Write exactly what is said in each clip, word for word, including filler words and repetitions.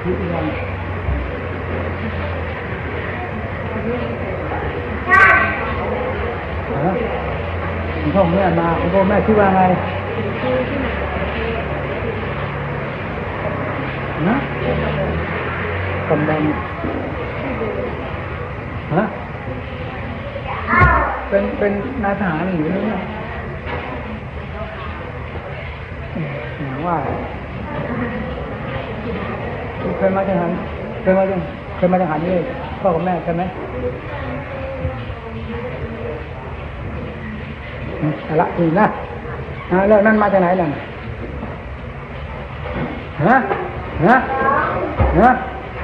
ที่ยังคุณพ่อแม่มาคุณพ่อแม่ชื่อว่าไงนะกำลังฮะเป็นเป็นนายทหารหรือเนี่ยหมายว่าเคยมาทหารเคยมาจังเคยมาทหารนี่พ่อกับแม่ใช่ไหมอะไรอีกนะแล้วนั่นมาจากไหนล่ะฮะฮะฮะ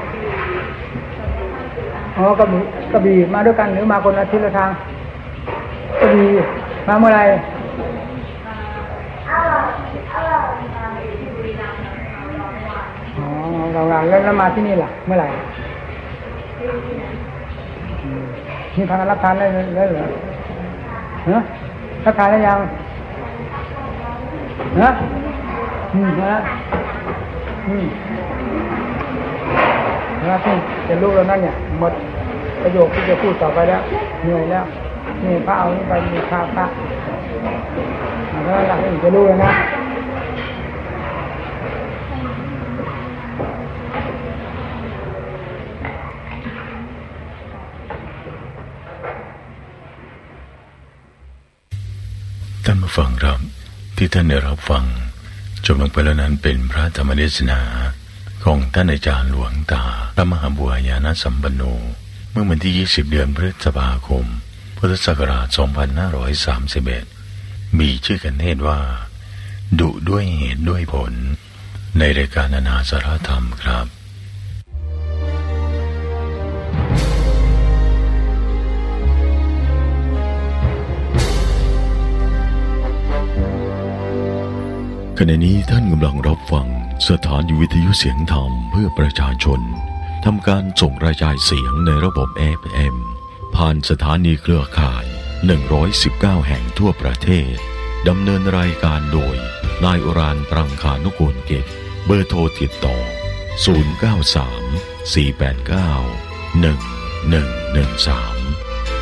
อ๋อกระบี่กระบี่มาด้วยกันหรือมาคนละทิศละทางกระบี่มาเมื่อไรอ๋อเราๆแล้วแล้วมาที่นี่ล่ะเมื่อไหร่นี่พากันรับทานได้แล้วเหรอฮะรับทานได้ยังฮะอืมฮะอืมนะที่จะรู้แล้วนั่นเนี่ยหมดประโยคที่จะพูดต่อไปแล้วเหนื่อยแล้วนี่พระเอานี่ไปมีข้าวพระแล้วหลังนี้จะรู้แล้วนะท่านผู้ฟังครับที่ท่านได้รับฟังจบลงไปแล้วนั้นเป็นพระธรรมเทศนาของท่านอาจารย์หลวงตาพระมหาบัวญาณสัมปันโนเมื่อวันที่ยี่สิบเดือนพฤษภาคมพุทธศักราชสองพันห้าร้อยสามสิบเอ็ดมีชื่อกันเทศว่าดุด้วยเหตุด้วยผลในรายการนานาสาระธรรมครับขณะนี้ท่านกำลังรับฟังสถานีวิทยุเสียงธรรมเพื่อประชาชนทำการส่งกระจายเสียงในระบบ เอฟ เอ็ม ผ่านสถานีเครือข่ายหนึ่งร้อยสิบเก้าแห่งทั่วประเทศดำเนินรายการโดยนายอุรานปรังคานุกูลกิจเบอร์โทรติดต่อศูนย์ เก้า สาม สี่ แปด เก้า หนึ่ง หนึ่ง หนึ่ง สาม